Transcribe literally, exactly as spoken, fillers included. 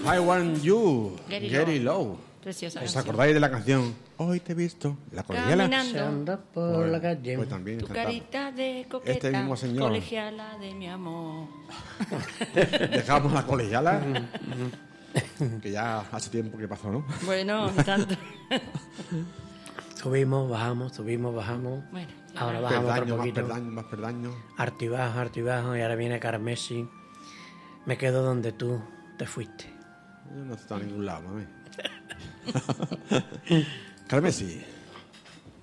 I Want You, Gary Gary Lowe. Lowe. Preciosa ¿Os canción. acordáis de la canción Hoy te he visto? La colegiala. Caminando. Se anda por Pues- la calle. pues también Tu cantaba. carita de coqueta, Este mismo señor. colegiala de mi amor. Dejamos la colegiala, que ya hace tiempo que pasó, ¿no? Bueno, ni tanto. Subimos, bajamos, subimos, bajamos. Bueno, Ahora bajamos Perdaño, otro más poquito. perdaño, más perdaño. Artibajo, artibajo. Y ahora viene Carmesi. Me quedo donde tú te fuiste. Yo no estoy a ningún lado, mami. Carmesi.